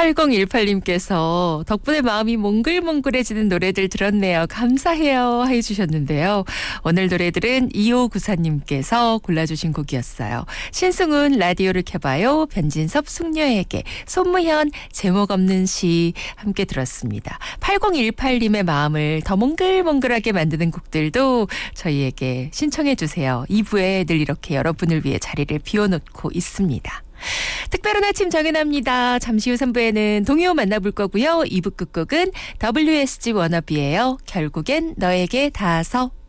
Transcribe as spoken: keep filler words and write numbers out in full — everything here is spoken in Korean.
팔공일팔님께서 덕분에 마음이 몽글몽글해지는 노래들 들었네요. 감사해요 해주셨는데요. 오늘 노래들은 이오구사님께서 골라주신 곡이었어요. 신승훈 라디오를 켜봐요. 변진섭 숙녀에게, 손무현 제목 없는 시 함께 들었습니다. 팔공일팔님의 마음을 더 몽글몽글하게 만드는 곡들도 저희에게 신청해 주세요. 이 부에 늘 이렇게 여러분을 위해 자리를 비워놓고 있습니다. 특별한 아침 정연합니다. 잠시 후 삼 부에는 동요 만나볼 거고요. 이 부 끝곡은 더블유에스지 워너비예요. 결국엔 너에게 닿아서.